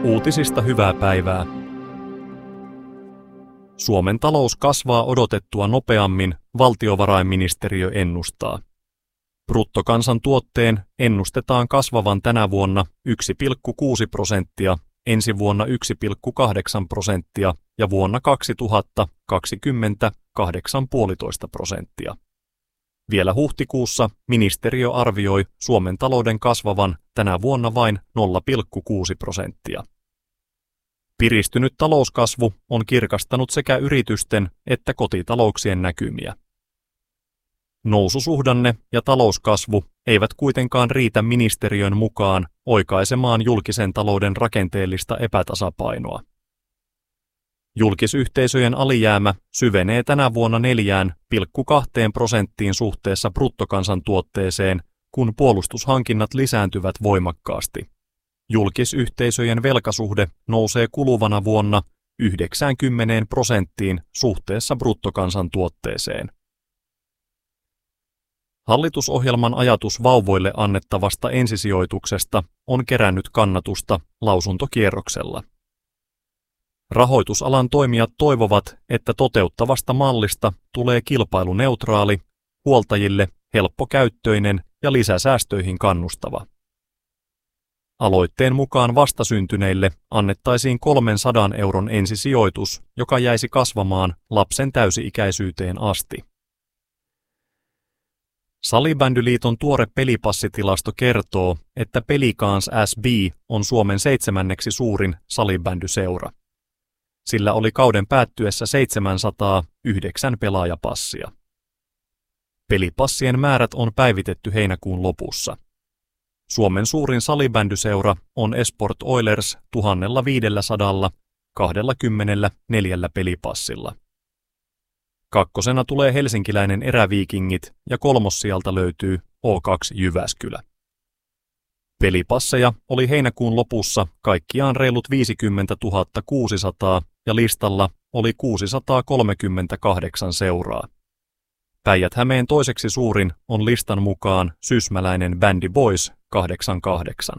Uutisista hyvää päivää. Suomen talous kasvaa odotettua nopeammin, valtiovarainministeriö ennustaa. Bruttokansantuotteen ennustetaan kasvavan tänä vuonna 1,6%, ensi vuonna 1,8% ja vuonna 2020 8,5%. Vielä huhtikuussa ministeriö arvioi Suomen talouden kasvavan tänä vuonna vain 0,6%. Piristynyt talouskasvu on kirkastanut sekä yritysten että kotitalouksien näkymiä. Noususuhdanne ja talouskasvu eivät kuitenkaan riitä ministeriön mukaan oikaisemaan julkisen talouden rakenteellista epätasapainoa. Julkisyhteisöjen alijäämä syvenee tänä vuonna 4,2% suhteessa bruttokansantuotteeseen, kun puolustushankinnat lisääntyvät voimakkaasti. Julkisyhteisöjen velkasuhde nousee kuluvana vuonna 90% suhteessa bruttokansantuotteeseen. Hallitusohjelman ajatus vauvoille annettavasta ensisijoituksesta on kerännyt kannatusta lausuntokierroksella. Rahoitusalan toimijat toivovat, että toteuttavasta mallista tulee kilpailuneutraali, huoltajille helppokäyttöinen ja lisäsäästöihin kannustava. Aloitteen mukaan vastasyntyneille annettaisiin 300 euron ensisijoitus, joka jäisi kasvamaan lapsen täysi-ikäisyyteen asti. Salibändyliiton tuore pelipassitilasto kertoo, että Pelicans SB on Suomen 7. suurin salibändyseura. Sillä oli kauden päättyessä 709 pelaajapassia. Pelipassien määrät on päivitetty heinäkuun lopussa. Suomen suurin salibändyseura on Esport Oilers 1524 pelipassilla. Kakkosena tulee helsinkiläinen Eräviikingit ja kolmossijalta löytyy O2 Jyväskylä. Pelipasseja oli heinäkuun lopussa kaikkiaan reilut 50 600 ja listalla oli 638 seuraa. Päijät-Hämeen toiseksi suurin on listan mukaan sysmäläinen Bandy Boys 88.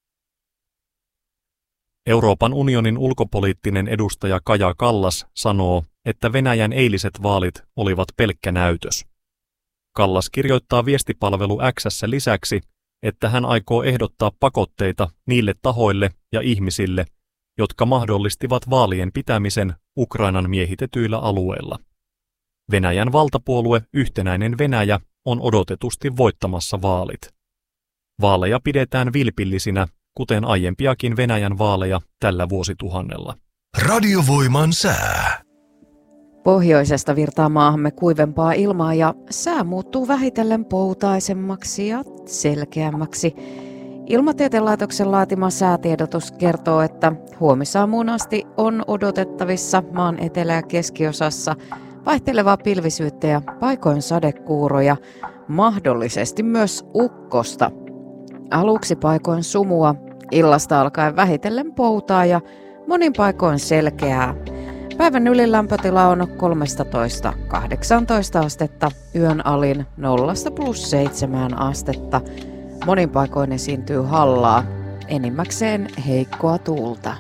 Euroopan unionin ulkopoliittinen edustaja Kaja Kallas sanoo, että Venäjän eiliset vaalit olivat pelkkä näytös. Kallas kirjoittaa viestipalvelu X:ssä lisäksi, että hän aikoo ehdottaa pakotteita niille tahoille ja ihmisille, jotka mahdollistivat vaalien pitämisen Ukrainan miehitetyillä alueilla. Venäjän valtapuolue Yhtenäinen Venäjä on odotetusti voittamassa vaalit. Vaaleja pidetään vilpillisinä, kuten aiempiakin Venäjän vaaleja tällä vuosituhannella. Radiovoiman sää. Pohjoisesta virtaa maahamme kuivempaa ilmaa ja sää muuttuu vähitellen poutaisemmaksi ja selkeämmäksi. Ilmatieteen laitoksen laatima säätiedotus kertoo, että huomisaamuun asti on odotettavissa maan etelä- ja keskiosassa vaihtelevaa pilvisyyttä ja paikoin sadekuuroja, mahdollisesti myös ukkosta. Aluksi paikoin sumua, illasta alkaen vähitellen poutaa ja monin paikoin selkeää. Päivän ylilämpötila on 13–18 astetta, yön alin 0–+7 astetta. Monin paikoin esiintyy hallaa, enimmäkseen heikkoa tuulta.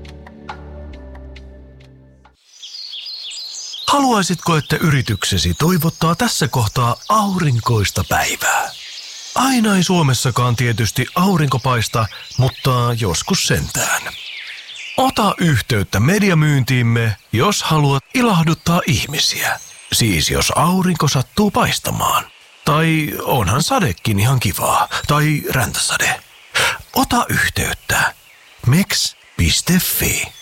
Haluaisitko, että yrityksesi toivottaa tässä kohtaa aurinkoista päivää? Aina ei Suomessakaan tietysti aurinko paista, mutta joskus sentään. Ota yhteyttä mediamyyntiimme, jos haluat ilahduttaa ihmisiä. Siis jos aurinko sattuu paistamaan. Tai onhan sadekin ihan kivaa. Tai räntäsade. Ota yhteyttä. meks.fi